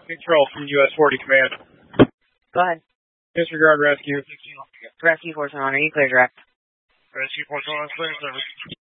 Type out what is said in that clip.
Control from US 40 Command. Go ahead. Disregard rescue. Rescue 421, are you clear direct? Rescue 421, clear service.